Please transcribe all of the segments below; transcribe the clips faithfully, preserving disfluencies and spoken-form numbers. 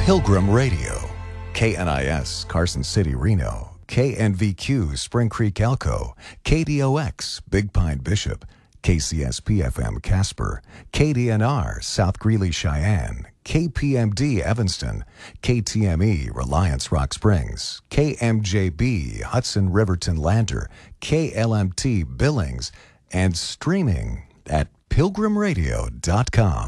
Pilgrim Radio, K N I S, Carson City, Reno, K N V Q, Spring Creek, Elko, K D O X, Big Pine, Bishop, K C S P F M, Casper, K D N R, South Greeley, Cheyenne, K P M D, Evanston, K T M E, Reliance, Rock Springs, K M J B, Hudson, Riverton, Lander, K L M T, Billings, and streaming at pilgrim radio dot com.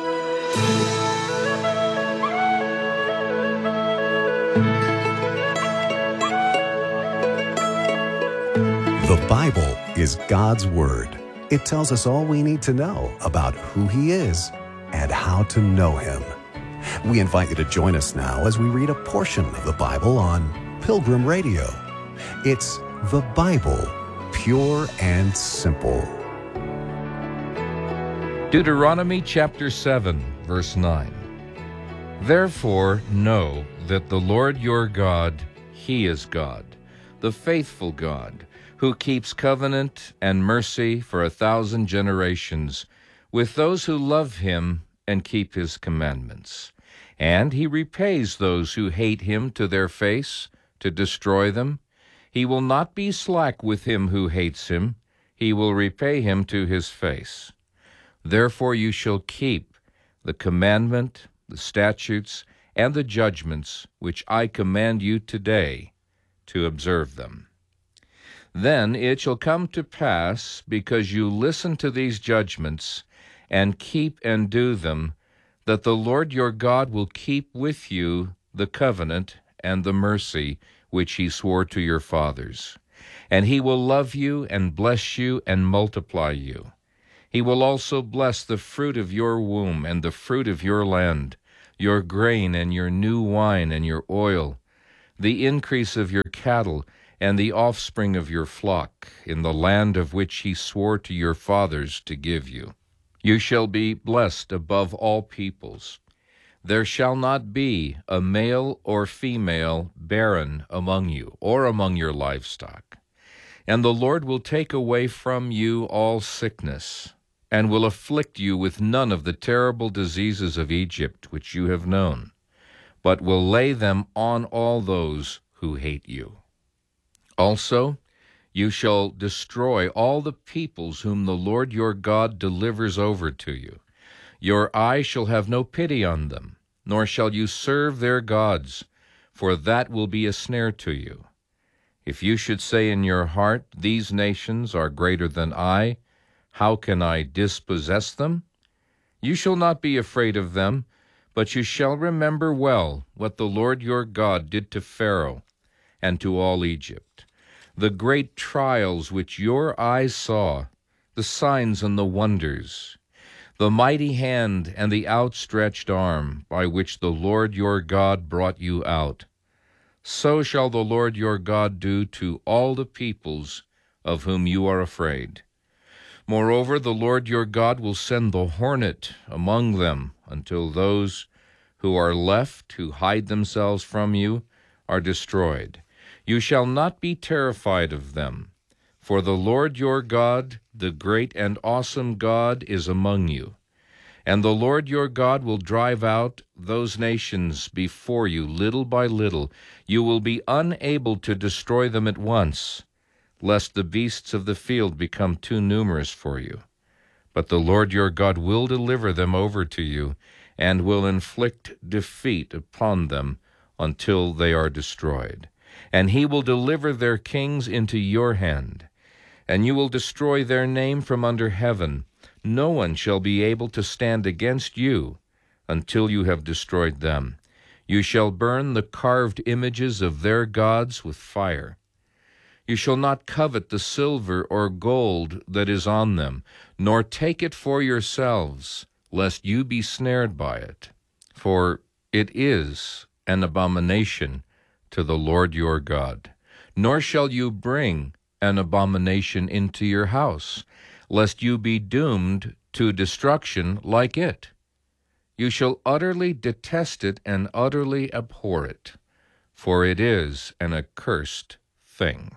The Bible is God's Word. It tells us all we need to know about who He is and how to know Him. We invite you to join us now as we read a portion of the Bible on Pilgrim Radio. It's the Bible, pure and simple. Deuteronomy chapter seven, verse nine. Therefore know that the Lord your God, He is God, the faithful God, who keeps covenant and mercy for a thousand generations with those who love Him and keep His commandments. And He repays those who hate Him to their face, to destroy them. He will not be slack with him who hates Him. He will repay him to his face. Therefore you shall keep the commandment, the statutes, and the judgments which I command you today to observe them. Then it shall come to pass, because you listen to these judgments, and keep and do them, that the Lord your God will keep with you the covenant and the mercy which He swore to your fathers. And He will love you and bless you and multiply you. He will also bless the fruit of your womb and the fruit of your land, your grain and your new wine and your oil, the increase of your cattle, and the offspring of your flock, in the land of which He swore to your fathers to give you. You shall be blessed above all peoples. There shall not be a male or female barren among you, or among your livestock. And the Lord will take away from you all sickness, and will afflict you with none of the terrible diseases of Egypt which you have known, but will lay them on all those who hate you. Also, you shall destroy all the peoples whom the Lord your God delivers over to you. Your eye shall have no pity on them, nor shall you serve their gods, for that will be a snare to you. If you should say in your heart, These nations are greater than I, how can I dispossess them? You shall not be afraid of them, but you shall remember well what the Lord your God did to Pharaoh and to all Egypt, the great trials which your eyes saw, the signs and the wonders, the mighty hand and the outstretched arm by which the Lord your God brought you out. So shall the Lord your God do to all the peoples of whom you are afraid. Moreover, the Lord your God will send the hornet among them until those who are left, who hide themselves from you, are destroyed. You shall not be terrified of them, for the Lord your God, the great and awesome God, is among you. And the Lord your God will drive out those nations before you little by little. You will be unable to destroy them at once, lest the beasts of the field become too numerous for you. But the Lord your God will deliver them over to you, and will inflict defeat upon them until they are destroyed. And He will deliver their kings into your hand, and you will destroy their name from under heaven. No one shall be able to stand against you until you have destroyed them. You shall burn the carved images of their gods with fire. You shall not covet the silver or gold that is on them, nor take it for yourselves, lest you be snared by it. For it is an abomination to the Lord your God. Nor shall you bring an abomination into your house, lest you be doomed to destruction like it. You shall utterly detest it and utterly abhor it, for it is an accursed thing.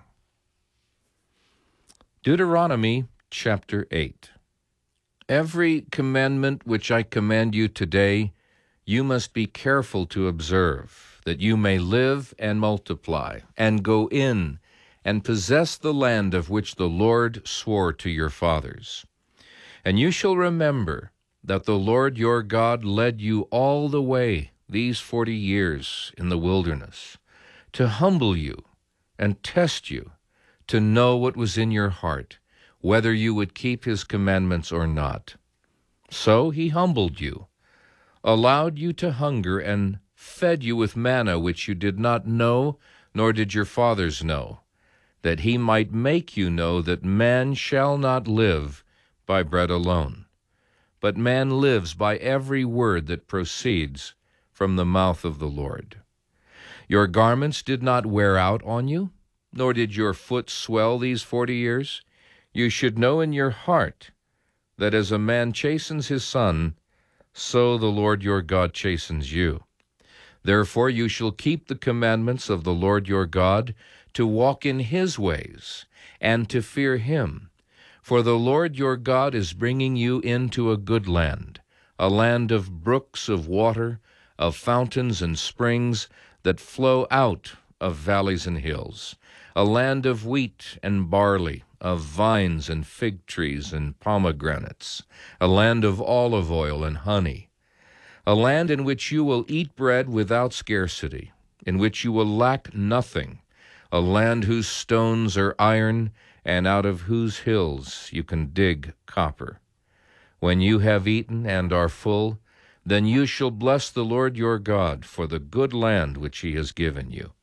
Deuteronomy chapter eight. Every commandment which I command you today, you must be careful to observe, that you may live and multiply, and go in and possess the land of which the Lord swore to your fathers. And you shall remember that the Lord your God led you all the way these forty years in the wilderness, to humble you and test you, to know what was in your heart, whether you would keep his commandments or not. So he humbled you, allowed you to hunger, and fed you with manna which you did not know, nor did your fathers know, that he might make you know that man shall not live by bread alone, but man lives by every word that proceeds from the mouth of the Lord. Your garments did not wear out on you, nor did your foot swell these forty years. You should know in your heart that as a man chastens his son, so the Lord your God chastens you. Therefore you shall keep the commandments of the Lord your God, to walk in his ways, and to fear him. For the Lord your God is bringing you into a good land, a land of brooks of water, of fountains and springs that flow out of valleys and hills, a land of wheat and barley, of vines and fig trees and pomegranates, a land of olive oil and honey, a land in which you will eat bread without scarcity, in which you will lack nothing, a land whose stones are iron, and out of whose hills you can dig copper. When you have eaten and are full, then you shall bless the Lord your God for the good land which he has given you.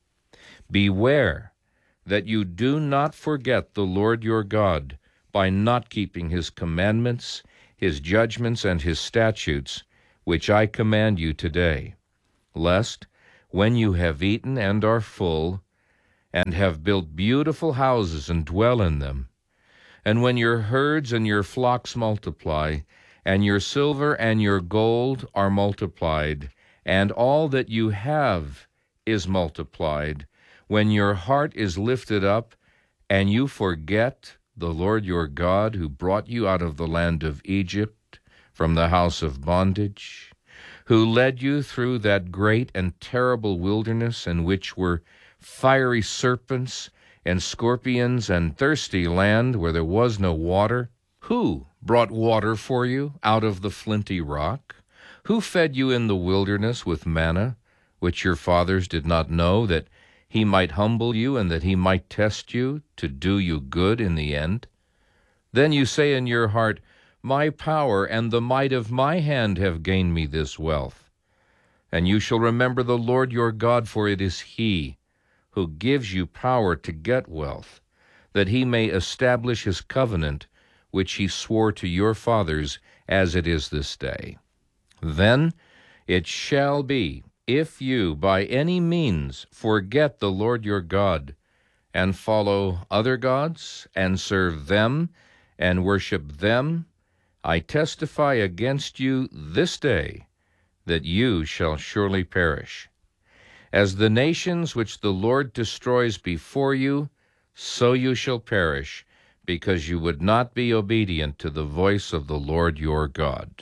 Beware that you do not forget the Lord your God by not keeping his commandments, his judgments, and his statutes, which I command you today, lest, when you have eaten and are full, and have built beautiful houses and dwell in them, and when your herds and your flocks multiply, and your silver and your gold are multiplied, and all that you have is multiplied, when your heart is lifted up, and you forget the Lord your God, who brought you out of the land of Egypt, from the house of bondage, who led you through that great and terrible wilderness in which were fiery serpents and scorpions and thirsty land where there was no water? Who brought water for you out of the flinty rock? Who fed you in the wilderness with manna, which your fathers did not know, that he might humble you and that he might test you to do you good in the end? Then you say in your heart, my power and the might of my hand have gained me this wealth. And you shall remember the Lord your God, for it is he who gives you power to get wealth, that he may establish his covenant, which he swore to your fathers, as it is this day. Then it shall be, if you by any means forget the Lord your God, and follow other gods, and serve them, and worship them, I testify against you this day that you shall surely perish. As the nations which the Lord destroys before you, so you shall perish, because you would not be obedient to the voice of the Lord your God.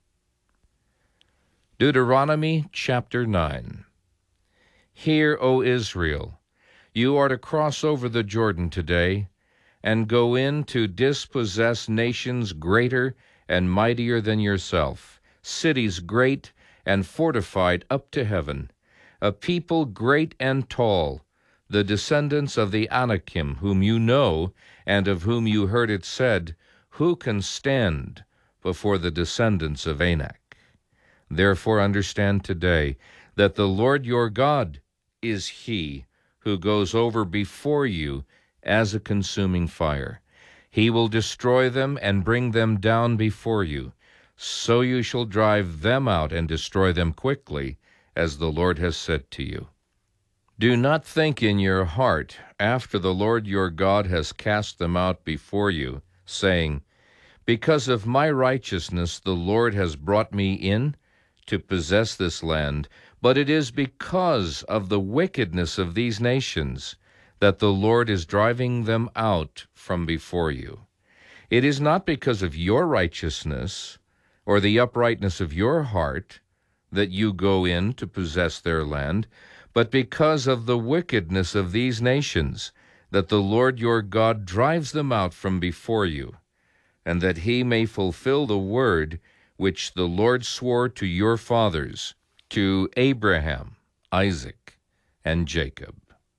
Deuteronomy chapter nine. Hear, O Israel, you are to cross over the Jordan today, and go in to dispossess nations greater and mightier than yourself, cities great and fortified up to heaven, a people great and tall, the descendants of the Anakim, whom you know, and of whom you heard it said, who can stand before the descendants of Anak? Therefore understand today that the Lord your God is he who goes over before you as a consuming fire. He will destroy them and bring them down before you. So you shall drive them out and destroy them quickly, as the Lord has said to you. Do not think in your heart, after the Lord your God has cast them out before you, saying, because of my righteousness the Lord has brought me in to possess this land, but it is because of the wickedness of these nations that the Lord is driving them out from before you. It is not because of your righteousness or the uprightness of your heart, that you go in to possess their land, but because of the wickedness of these nations, that the Lord your God drives them out from before you, and that he may fulfill the word which the Lord swore to your fathers, to Abraham, Isaac, and Jacob.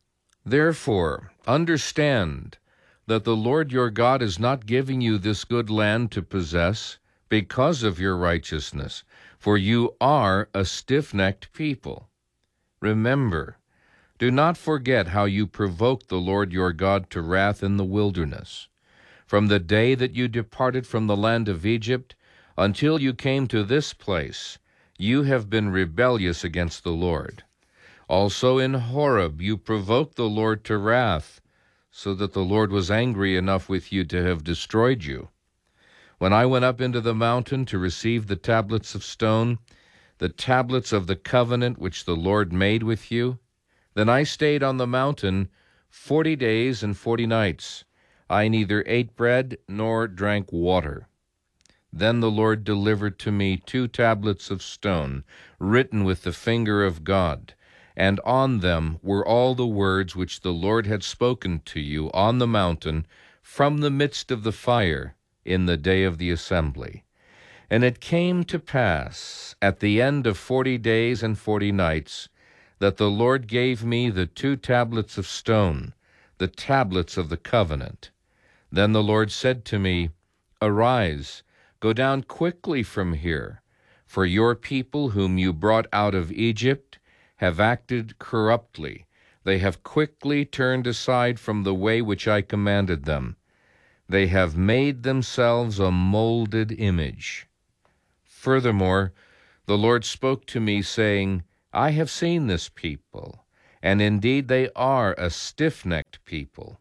Therefore, understand that the Lord your God is not giving you this good land to possess because of your righteousness, for you are a stiff-necked people. Remember, do not forget how you provoked the Lord your God to wrath in the wilderness. From the day that you departed from the land of Egypt until you came to this place, you have been rebellious against the Lord. Also in Horeb you provoked the Lord to wrath, so that the Lord was angry enough with you to have destroyed you. When I went up into the mountain to receive the tablets of stone, the tablets of the covenant which the Lord made with you, then I stayed on the mountain forty days and forty nights. I neither ate bread nor drank water. Then the Lord delivered to me two tablets of stone, written with the finger of God, and on them were all the words which the Lord had spoken to you on the mountain from the midst of the fire in the day of the assembly. And it came to pass, at the end of forty days and forty nights, that the Lord gave me the two tablets of stone, the tablets of the covenant. Then the Lord said to me, Arise, go down quickly from here, for your people whom you brought out of Egypt have acted corruptly. They have quickly turned aside from the way which I commanded them. They have made themselves a molded image. Furthermore, the Lord spoke to me, saying, I have seen this people, and indeed they are a stiff-necked people.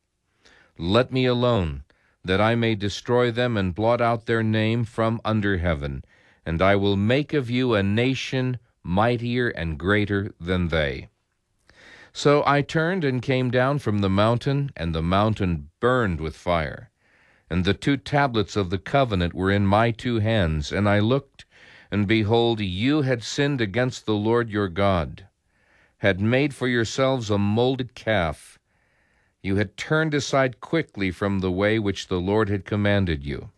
Let me alone, that I may destroy them and blot out their name from under heaven, and I will make of you a nation mightier and greater than they. So I turned and came down from the mountain, and the mountain burned with fire. And the two tablets of the covenant were in my two hands, and I looked, and behold, you had sinned against the Lord your God, had made for yourselves a molded calf. You had turned aside quickly from the way which the Lord had commanded you.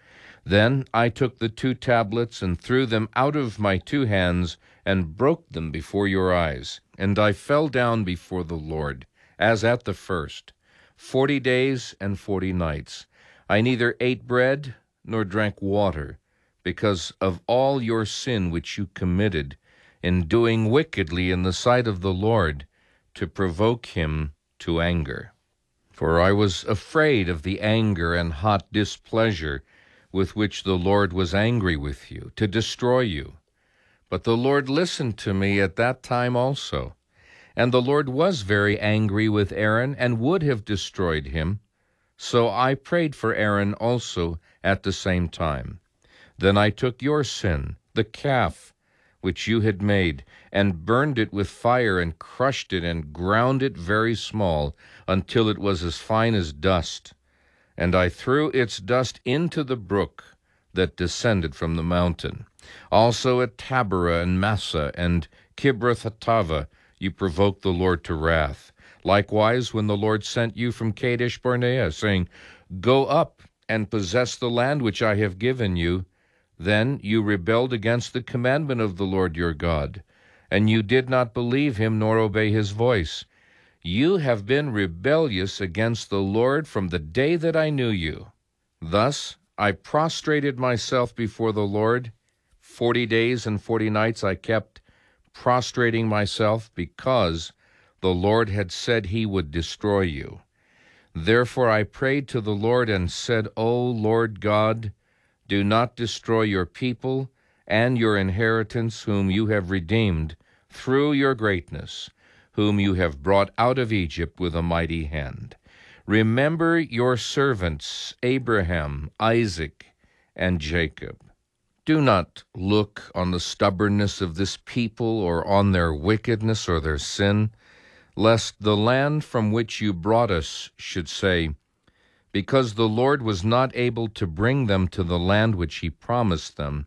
Then I took the two tablets and threw them out of my two hands and broke them before your eyes. And I fell down before the Lord, as at the first, forty days and forty nights. I neither ate bread nor drank water, because of all your sin which you committed in doing wickedly in the sight of the Lord, to provoke him to anger. For I was afraid of the anger and hot displeasure with which the Lord was angry with you, to destroy you. But the Lord listened to me at that time also. And the Lord was very angry with Aaron, and would have destroyed him. So I prayed for Aaron also at the same time. Then I took your sin, the calf, which you had made, and burned it with fire, and crushed it, and ground it very small, until it was as fine as dust. And I threw its dust into the brook that descended from the mountain. Also at Taberah and Massa and Kibroth-Hattaavah you provoked the Lord to wrath. Likewise, when the Lord sent you from Kadesh Barnea, saying, Go up and possess the land which I have given you, then you rebelled against the commandment of the Lord your God, and you did not believe him nor obey his voice. You have been rebellious against the Lord from the day that I knew you. Thus I prostrated myself before the Lord. Forty days and forty nights I kept prostrating myself, because the Lord had said he would destroy you. Therefore I prayed to the Lord and said, O Lord God, do not destroy your people and your inheritance, whom you have redeemed through your greatness, whom you have brought out of Egypt with a mighty hand. Remember your servants Abraham, Isaac, and Jacob. Do not look on the stubbornness of this people, or on their wickedness or their sin, lest the land from which you brought us should say, Because the Lord was not able to bring them to the land which he promised them,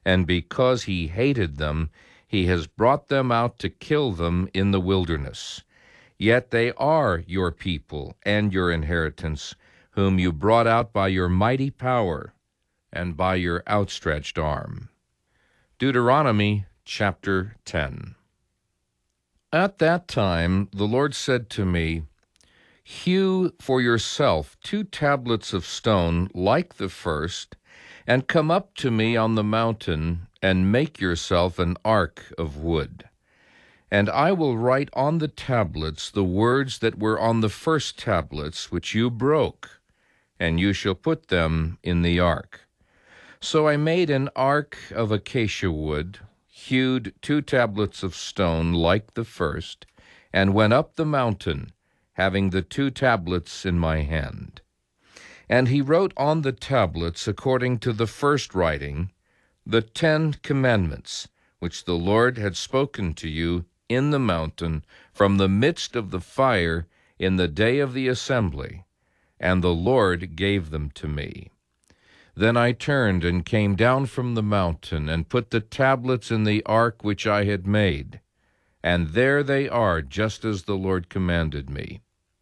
and because he hated them, he has brought them out to kill them in the wilderness. Yet they are your people and your inheritance, whom you brought out by your mighty power and by your outstretched arm. Deuteronomy chapter ten. At that time the Lord said to me, Hew for yourself two tablets of stone like the first, and come up to me on the mountain, and make yourself an ark of wood. And I will write on the tablets the words that were on the first tablets which you broke, and you shall put them in the ark. So I made an ark of acacia wood, hewed two tablets of stone like the first, and went up the mountain, having the two tablets in my hand. And he wrote on the tablets, according to the first writing, the Ten Commandments, which the Lord had spoken to you in the mountain from the midst of the fire in the day of the assembly, and the Lord gave them to me. Then I turned and came down from the mountain, and put the tablets in the ark which I had made, and there they are, just as the Lord commanded me.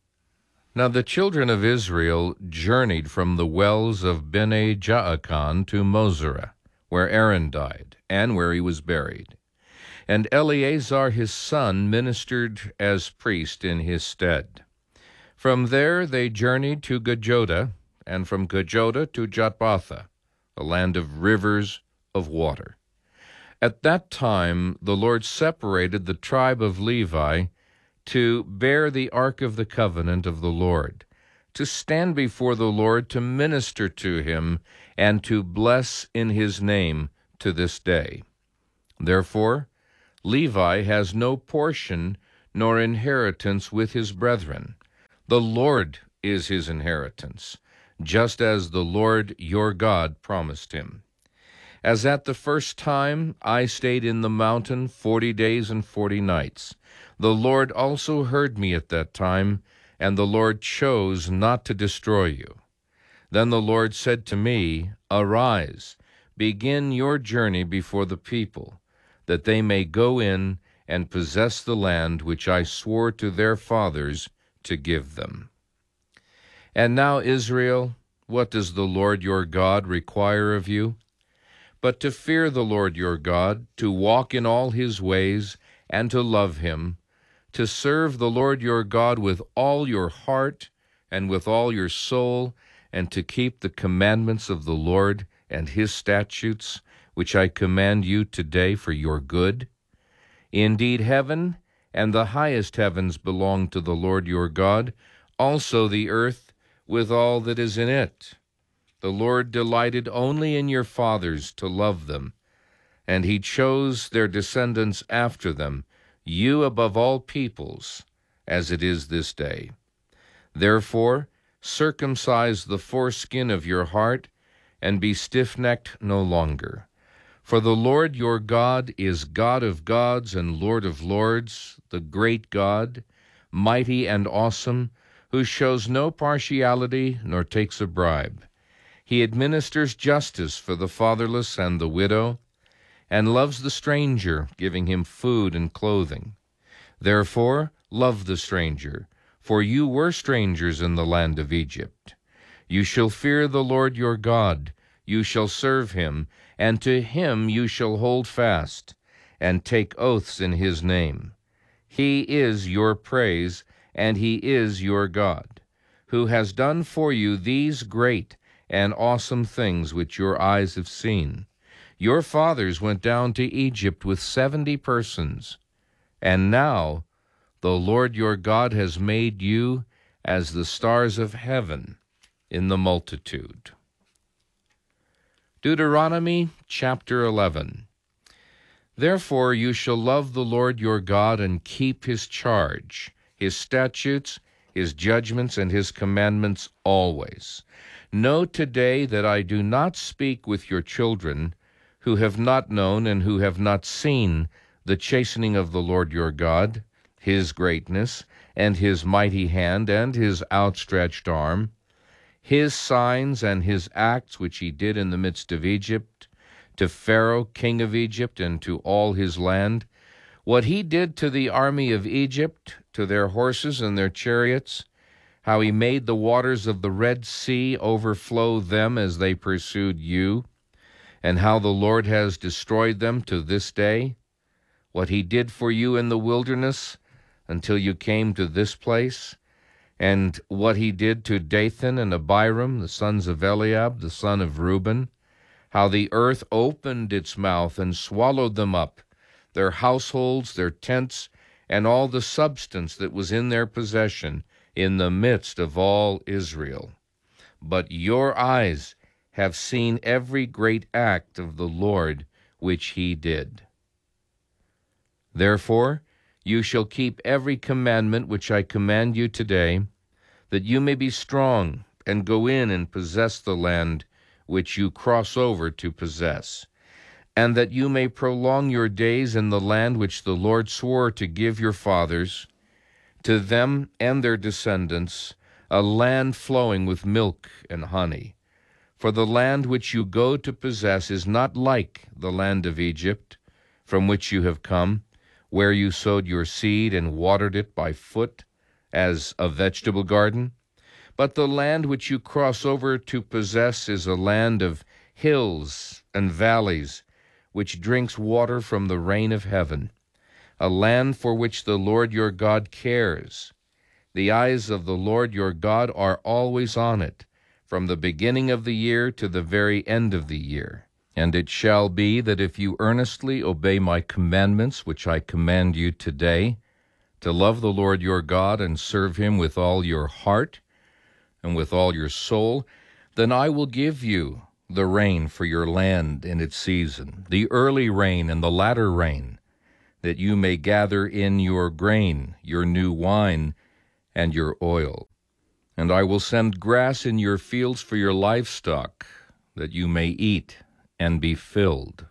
Now the children of Israel journeyed from the wells of Bene Jaakan to Mosera, where Aaron died, and where he was buried. And Eleazar his son ministered as priest in his stead. From there they journeyed to Gajoda, and from Gajoda to Jotbatha, a land of rivers of water. At that time the Lord separated the tribe of Levi to bear the ark of the covenant of the Lord, to stand before the Lord to minister to him, and to bless in his name to this day. Therefore Levi has no portion nor inheritance with his brethren. The Lord is his inheritance, just as the Lord your God promised him. As at the first time I stayed in the mountain forty days and forty nights, the Lord also heard me at that time, and the Lord chose not to destroy you. Then the Lord said to me, Arise, begin your journey before the people, that they may go in and possess the land which I swore to their fathers to give them. And now, Israel, what does the Lord your God require of you? But to fear the Lord your God, to walk in all his ways, and to love him, to serve the Lord your God with all your heart and with all your soul, and to keep the commandments of the Lord and his statutes, which I command you today for your good. Indeed, heaven and the highest heavens belong to the Lord your God, also the earth with all that is in it. The Lord delighted only in your fathers to love them, and he chose their descendants after them, you above all peoples, as it is this day. Therefore, circumcise the foreskin of your heart, and be stiff-necked no longer. For the Lord your God is God of gods and Lord of lords, the great God, mighty and awesome, who shows no partiality nor takes a bribe. He administers justice for the fatherless and the widow, and loves the stranger, giving him food and clothing. Therefore, love the stranger, for you were strangers in the land of Egypt. You shall fear the Lord your God, you shall serve him, and to him you shall hold fast, and take oaths in his name. He is your praise, and he is your God, who has done for you these great and awesome things which your eyes have seen. Your fathers went down to Egypt with seventy persons, and now the Lord your God has made you as the stars of heaven in the multitude. Deuteronomy chapter eleven. Therefore you shall love the Lord your God and keep his charge, his statutes, his judgments, and his commandments always. Know today that I do not speak with your children, who have not known and who have not seen the chastening of the Lord your God, his greatness, and his mighty hand, and his outstretched arm, his signs and his acts which he did in the midst of Egypt, to Pharaoh, king of Egypt, and to all his land, what he did to the army of Egypt, to their horses and their chariots, how he made the waters of the Red Sea overflow them as they pursued you, and how the Lord has destroyed them to this day, what he did for you in the wilderness until you came to this place, and what he did to Dathan and Abiram, the sons of Eliab, the son of Reuben, how the earth opened its mouth and swallowed them up, their households, their tents, and all the substance that was in their possession, in the midst of all Israel. But your eyes have seen every great act of the Lord which he did. Therefore you shall keep every commandment which I command you today, that you may be strong, and go in and possess the land which you cross over to possess, and that you may prolong your days in the land which the Lord swore to give your fathers, to them and their descendants, a land flowing with milk and honey. For the land which you go to possess is not like the land of Egypt, from which you have come, where you sowed your seed and watered it by foot, as a vegetable garden. But the land which you cross over to possess is a land of hills and valleys, which drinks water from the rain of heaven, a land for which the Lord your God cares. The eyes of the Lord your God are always on it, from the beginning of the year to the very end of the year. And it shall be that if you earnestly obey my commandments, which I command you today, to love the Lord your God and serve him with all your heart and with all your soul, then I will give you the rain for your land in its season, the early rain and the latter rain, that you may gather in your grain, your new wine, and your oil. And I will send grass in your fields for your livestock, that you may eat and be filled.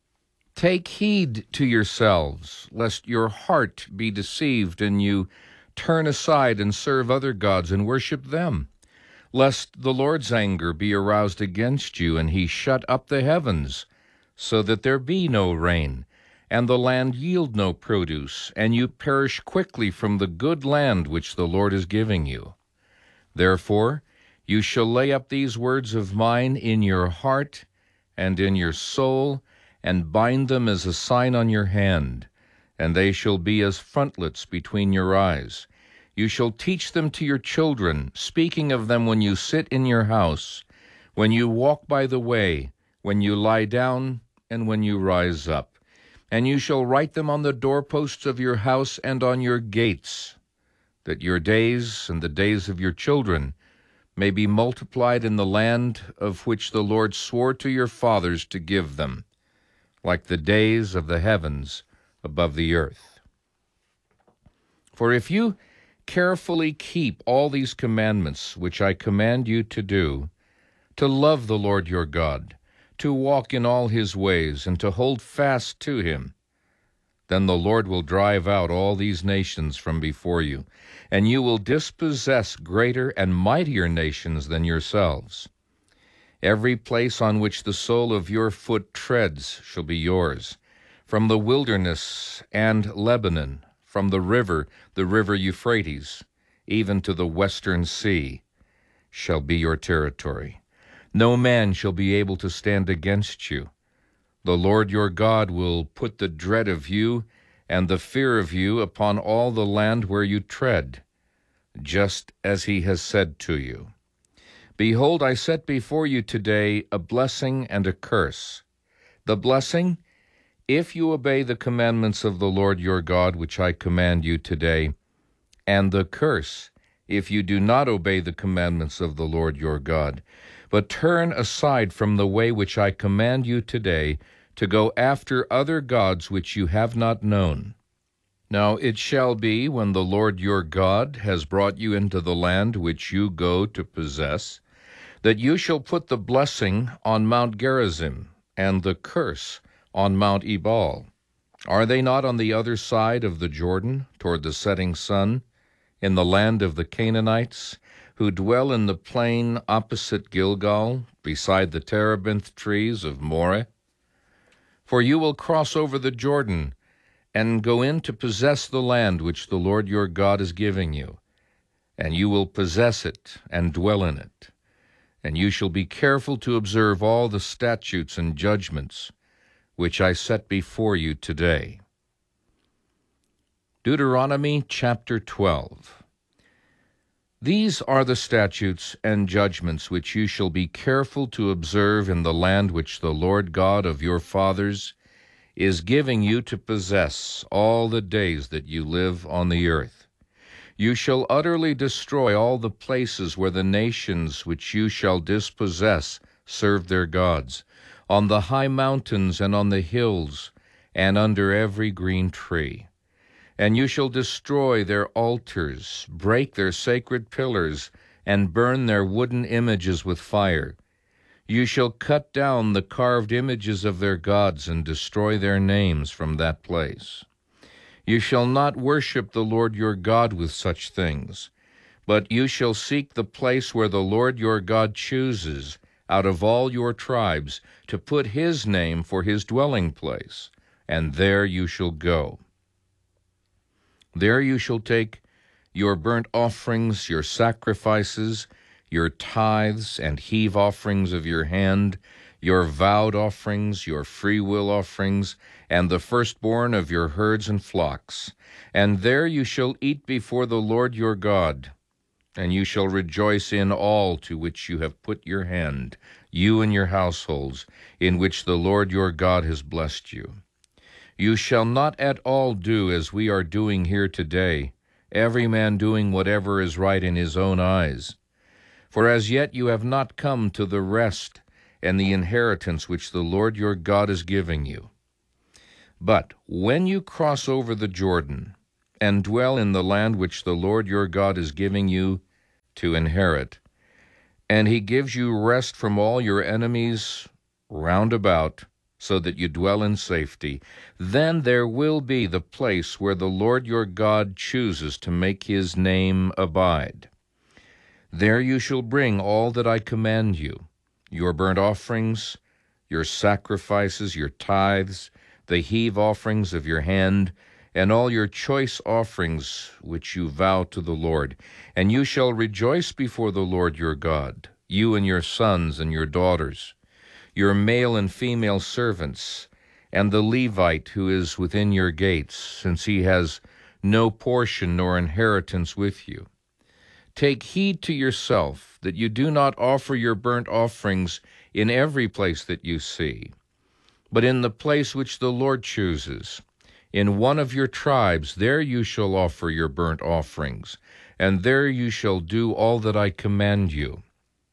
Take heed to yourselves, lest your heart be deceived, and you turn aside and serve other gods and worship them, lest the Lord's anger be aroused against you, and he shut up the heavens, so that there be no rain, and the land yield no produce, and you perish quickly from the good land which the Lord is giving you. Therefore you shall lay up these words of mine in your heart and in your soul, and bind them as a sign on your hand, and they shall be as frontlets between your eyes. You shall teach them to your children, speaking of them when you sit in your house, when you walk by the way, when you lie down, and when you rise up. And you shall write them on the doorposts of your house and on your gates, that your days and the days of your children may be multiplied in the land of which the Lord swore to your fathers to give them, like the days of the heavens above the earth. For if you carefully keep all these commandments which I command you to do, to love the Lord your God, to walk in all his ways, and to hold fast to him, then the Lord will drive out all these nations from before you, and you will dispossess greater and mightier nations than yourselves. Every place on which the sole of your foot treads shall be yours, from the wilderness and Lebanon, from the river, the river Euphrates, even to the western sea, shall be your territory. No man shall be able to stand against you. The Lord your God will put the dread of you and the fear of you upon all the land where you tread, just as he has said to you. Behold, I set before you today a blessing and a curse. The blessing, if you obey the commandments of the Lord your God, which I command you today, and the curse, if you do not obey the commandments of the Lord your God, but turn aside from the way which I command you today, to go after other gods which you have not known. Now it shall be, when the Lord your God has brought you into the land which you go to possess, that you shall put the blessing on Mount Gerizim, and the curse on Mount Ebal. Are they not on the other side of the Jordan, toward the setting sun, in the land of the Canaanites, who dwell in the plain opposite Gilgal, beside the terebinth trees of Moreh? For you will cross over the Jordan and go in to possess the land which the Lord your God is giving you, and you will possess it and dwell in it. And you shall be careful to observe all the statutes and judgments which I set before you today. Deuteronomy chapter twelve. These are the statutes and judgments which you shall be careful to observe in the land which the Lord God of your fathers is giving you to possess all the days that you live on the earth. You shall utterly destroy all the places where the nations which you shall dispossess serve their gods, on the high mountains and on the hills, and under every green tree. And you shall destroy their altars, break their sacred pillars, and burn their wooden images with fire. You shall cut down the carved images of their gods and destroy their names from that place. You shall not worship the Lord your God with such things, but you shall seek the place where the Lord your God chooses out of all your tribes to put his name for his dwelling place, and there you shall go. There you shall take your burnt offerings, your sacrifices, your tithes and heave offerings of your hand, your vowed offerings, your freewill offerings, and the firstborn of your herds and flocks. And there you shall eat before the Lord your God, and you shall rejoice in all to which you have put your hand, you and your households, in which the Lord your God has blessed you. You shall not at all do as we are doing here today, every man doing whatever is right in his own eyes. For as yet you have not come to the rest and the inheritance which the Lord your God is giving you. But when you cross over the Jordan and dwell in the land which the Lord your God is giving you to inherit, and he gives you rest from all your enemies round about, so that you dwell in safety, then there will be the place where the Lord your God chooses to make his name abide. There you shall bring all that I command you, your burnt offerings, your sacrifices, your tithes, the heave offerings of your hand, and all your choice offerings which you vow to the Lord. And you shall rejoice before the Lord your God, you and your sons and your daughters, your male and female servants, and the Levite who is within your gates, since he has no portion nor inheritance with you. Take heed to yourself that you do not offer your burnt offerings in every place that you see, but in the place which the Lord chooses. In one of your tribes, there you shall offer your burnt offerings, and there you shall do all that I command you.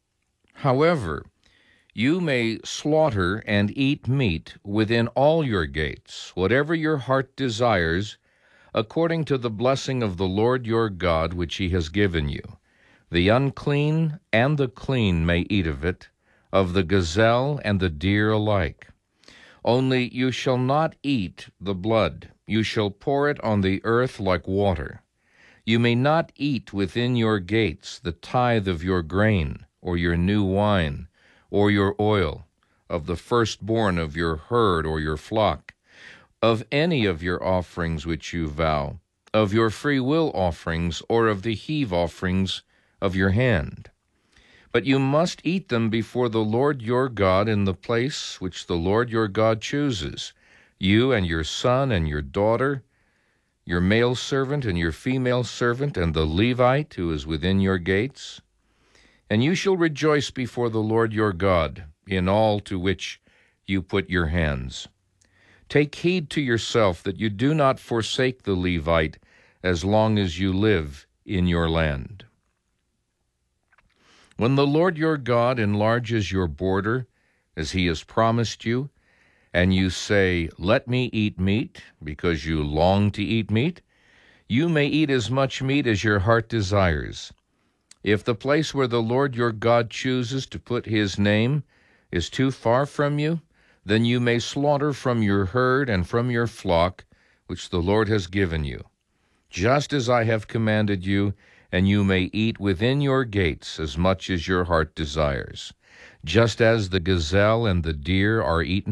However, you may slaughter and eat meat within all your gates, whatever your heart desires, according to the blessing of the Lord your God which he has given you. The unclean and the clean may eat of it, of the gazelle and the deer alike. Only you shall not eat the blood. You shall pour it on the earth like water. You may not eat within your gates the tithe of your grain, or your new wine, or your oil, of the firstborn of your herd or your flock, of any of your offerings which you vow, of your freewill offerings, or of the heave offerings of your hand. But you must eat them before the Lord your God in the place which the Lord your God chooses, you and your son and your daughter, your male servant and your female servant, and the Levite who is within your gates. And you shall rejoice before the Lord your God in all to which you put your hands. Take heed to yourself that you do not forsake the Levite as long as you live in your land. When the Lord your God enlarges your border, as he has promised you, and you say, "Let me eat meat," because you long to eat meat, you may eat as much meat as your heart desires. If the place where the Lord your God chooses to put his name is too far from you, then you may slaughter from your herd and from your flock, which the Lord has given you, just as I have commanded you, and you may eat within your gates as much as your heart desires. Just as the gazelle and the deer are eaten,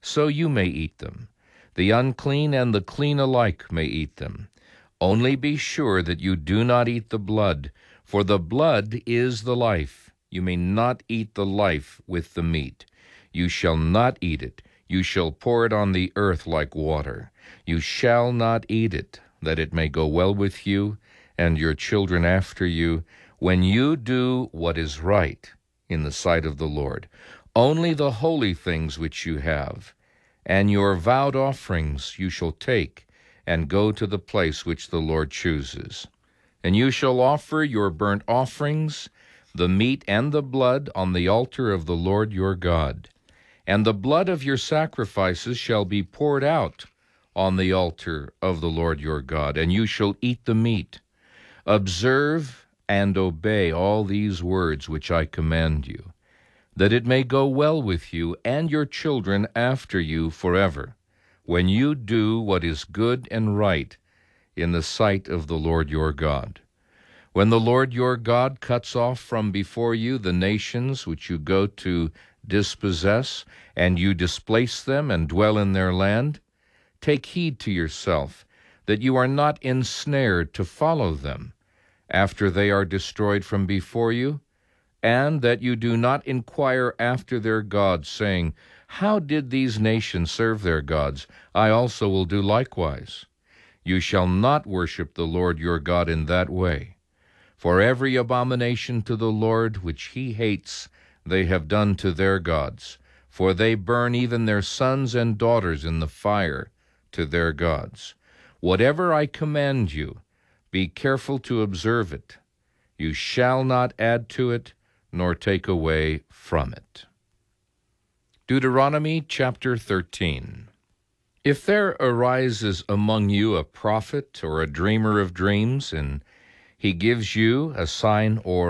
so you may eat them. The unclean and the clean alike may eat them. Only be sure that you do not eat the blood, for the blood is the life. You may not eat the life with the meat. You shall not eat it. You shall pour it on the earth like water. You shall not eat it, that it may go well with you and your children after you, when you do what is right in the sight of the Lord. Only the holy things which you have, and your vowed offerings you shall take, and go to the place which the Lord chooses. And you shall offer your burnt offerings, the meat and the blood, on the altar of the Lord your God. And the blood of your sacrifices shall be poured out on the altar of the Lord your God, and you shall eat the meat. Observe and obey all these words which I command you, that it may go well with you and your children after you forever, when you do what is good and right in the sight of the Lord your God. When the Lord your God cuts off from before you the nations which you go to dispossess, and you displace them and dwell in their land, take heed to yourself that you are not ensnared to follow them after they are destroyed from before you, and that you do not inquire after their gods, saying, How did these nations serve their gods? I also will do likewise. You shall not worship the Lord your God in that way. For every abomination to the Lord which he hates they have done to their gods, for they burn even their sons and daughters in the fire to their gods. Whatever I command you, be careful to observe it. You shall not add to it, nor take away from it. Deuteronomy chapter thirteen. If there arises among you a prophet or a dreamer of dreams, and he gives you a sign or